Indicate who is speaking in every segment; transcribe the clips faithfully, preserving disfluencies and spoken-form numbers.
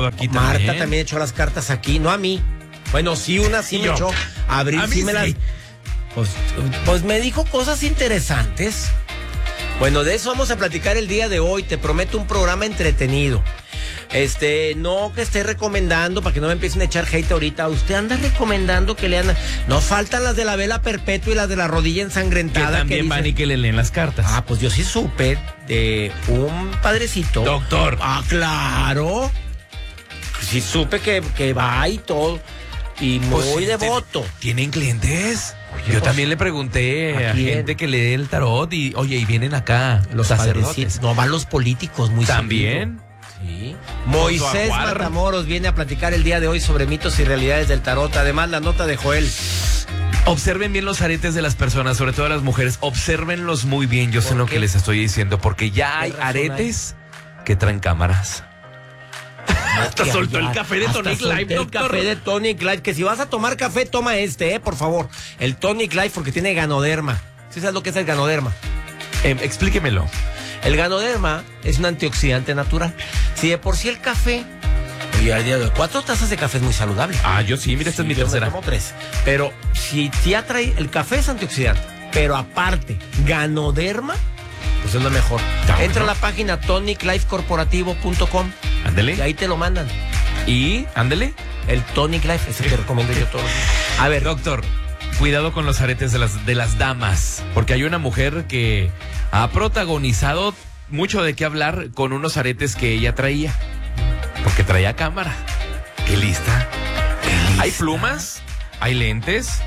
Speaker 1: echado aquí
Speaker 2: Marta
Speaker 1: también.
Speaker 2: Marta también echó las cartas aquí, no a mí. Bueno, sí, una sí me echó. Abril
Speaker 1: a
Speaker 2: sí
Speaker 1: mí
Speaker 2: me
Speaker 1: sí.
Speaker 2: las... Pues, pues me dijo cosas interesantes. Bueno, de eso vamos a platicar el día de hoy. Te prometo un programa entretenido. Este, no que esté recomendando, para que no me empiecen a echar hate ahorita. Usted anda recomendando que lean. No faltan las de la vela perpetua y las de la rodilla ensangrentada.
Speaker 1: Que también
Speaker 2: que
Speaker 1: van
Speaker 2: dicen...
Speaker 1: y que le leen las cartas.
Speaker 2: Ah, pues yo sí supe de un padrecito.
Speaker 1: Doctor.
Speaker 2: Ah, claro. Sí supe que, que va y todo. Y muy
Speaker 1: Pues,
Speaker 2: devoto.
Speaker 1: ¿Tienen clientes?
Speaker 2: Oye,
Speaker 1: Yo
Speaker 2: pues,
Speaker 1: también le pregunté
Speaker 2: ¿a
Speaker 1: a,
Speaker 2: quién?
Speaker 1: gente que lee el tarot y, oye, y vienen acá
Speaker 2: Los
Speaker 1: sacerdotes.
Speaker 2: padrecitos. No, van los políticos muy
Speaker 1: ¿También?
Speaker 2: seguido. Sí. Moisés
Speaker 1: Aguar.
Speaker 2: Matamoros viene a platicar el día de hoy sobre mitos y realidades del tarot. Además, la nota de Joel.
Speaker 1: Observen bien los aretes de las personas, sobre todo las mujeres. Obsérvenlos muy bien. Yo sé
Speaker 2: ¿Por
Speaker 1: lo
Speaker 2: qué?
Speaker 1: que les estoy diciendo, porque ya hay
Speaker 2: razón hay?
Speaker 1: aretes que traen cámaras. Hasta
Speaker 2: Que
Speaker 1: soltó
Speaker 2: allá-
Speaker 1: el café de
Speaker 2: hasta
Speaker 1: Tonic
Speaker 2: solté
Speaker 1: Live,
Speaker 2: el
Speaker 1: doctor.
Speaker 2: café de Tonic Live. Que si vas a tomar café, toma este, eh, por favor. El Tonic Live, porque tiene ganoderma. ¿Sí sabes lo que es el ganoderma?
Speaker 1: Eh, explíquemelo.
Speaker 2: El ganoderma es un antioxidante natural. Si de por sí el café, oye, al día de hoy, cuatro tazas de café es muy saludable.
Speaker 1: Ah, yo sí, mira, esta es mi
Speaker 2: yo me
Speaker 1: tercera.
Speaker 2: tomo tres. Pero si ya trae, el café es antioxidante, pero aparte, ganoderma, pues es lo mejor.
Speaker 1: Está
Speaker 2: Entra
Speaker 1: bueno.
Speaker 2: a la página tonic life corporativo punto com y
Speaker 1: Ándele.
Speaker 2: ahí te lo mandan.
Speaker 1: Y, ándele.
Speaker 2: El Tonic Life, ese que recomiendo yo todos los días. A ver,
Speaker 1: Doctor, cuidado con los aretes de las, de las damas, porque hay una mujer que ha protagonizado mucho de qué hablar con unos aretes que ella traía, porque traía cámara. Qué lista. Hay plumas, hay lentes,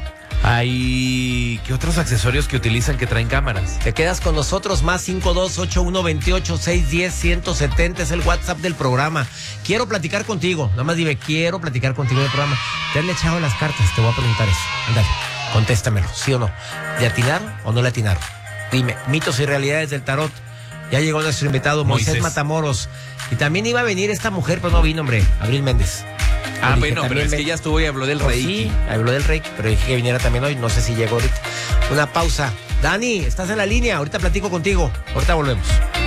Speaker 1: hay... ¿Qué otros accesorios que utilizan que traen cámaras?
Speaker 2: te quedas con nosotros, más cinco dos ocho uno veintiocho seiscientos diez ciento setenta es el WhatsApp del programa. Quiero platicar contigo, nada más dime, quiero platicar contigo del programa. ¿Te han echado las cartas? Te voy a preguntar eso. Ándale, contéstamelo, ¿sí o no? ¿Le atinaron o no le atinaron? Dime, mitos y realidades del tarot. Ya llegó nuestro invitado, Moisés,
Speaker 1: Moisés.
Speaker 2: Matamoros. Y también iba a venir esta mujer, pero no vino, hombre, Abril Méndez.
Speaker 1: Ah,
Speaker 2: Le dije,
Speaker 1: bueno, pero
Speaker 2: también
Speaker 1: es que
Speaker 2: ven.
Speaker 1: ya estuvo y habló del
Speaker 2: Pues
Speaker 1: Reiki.
Speaker 2: sí, habló del Reiki, pero dije que viniera también hoy. No sé si llegó ahorita. Una pausa. Dani, estás en la línea. Ahorita platico contigo. Ahorita volvemos.